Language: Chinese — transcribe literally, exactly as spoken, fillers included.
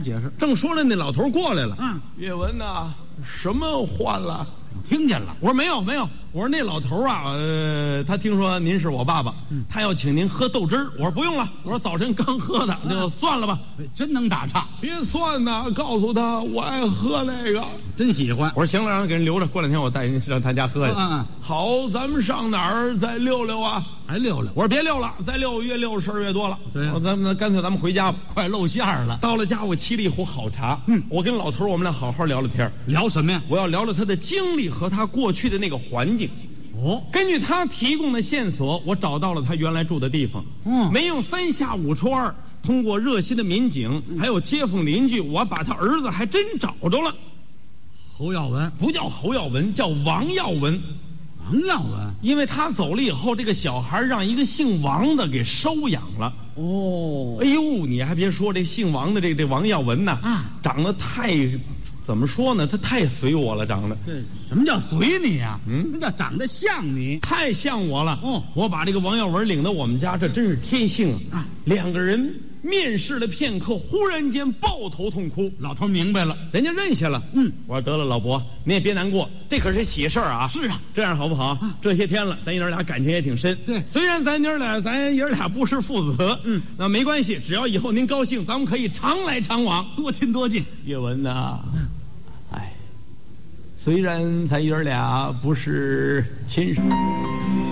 解释？ 正说着，那老头过来了。 嗯， 岳文呐，什么换了？ 听见了。 我说没有没有，我说那老头啊，呃，他听说您是我爸爸，嗯、他要请您喝豆汁儿。我说不用了，我说早晨刚喝的，就算了吧。 真能打岔， 别算呐，告诉他我爱喝那个， 真喜欢。 我说行了，让他给人留着，过两天我带您上他家喝去。 嗯嗯， 好，咱们上哪儿再溜溜啊？ 还溜溜？ 我说别溜了，再溜越溜事儿越多了。 对呀、 我说咱们干脆咱们回家吧， 快露馅儿了。 到了家，我沏了一壶好茶。嗯，我跟老头我们俩好好聊聊天。 聊什么呀？ 我要聊聊他的经历和他过去的那个环境。 哦， 根据他提供的线索，我找到了他原来住的地方。 嗯， 没用三下五除二，通过热心的民警还有街坊邻居，我把他儿子还真找着了。 侯耀文不叫侯耀文，叫王耀文。 王耀文， 因为他走了以后，这个小孩让一个姓王的给收养了。 哦， 哎呦，你还别说，这姓王的这这王耀文呐， 啊， 长得太，怎么说呢？他太随我了，长得。 这什么叫随你呀、啊？ 嗯， 那叫长得像你， 太像我了。 哦， 我把这个王耀文领到我们家，这真是天幸啊！啊，两个人面试了片刻，忽然间抱头痛哭。 老头明白了， 人家认下了。嗯，我说得了，老伯，你也别难过，这可是喜事儿啊。 是啊， 这样好不好？啊、这些天了，咱爷儿俩感情也挺深。对，虽然咱爷儿俩，咱爷儿俩不是父子，嗯，那没关系，只要以后您高兴，咱们可以常来常往， 多亲多近。 岳文呐，哎，虽然咱爷儿俩不是亲生。